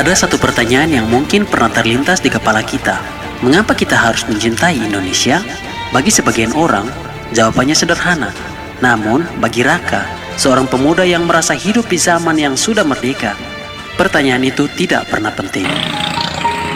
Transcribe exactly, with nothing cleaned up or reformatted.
Ada satu pertanyaan yang mungkin pernah terlintas di kepala kita. Mengapa kita harus mencintai Indonesia? Bagi sebagian orang, jawabannya sederhana. Namun, bagi Raka, seorang pemuda yang merasa hidup di zaman yang sudah merdeka, pertanyaan itu tidak pernah penting.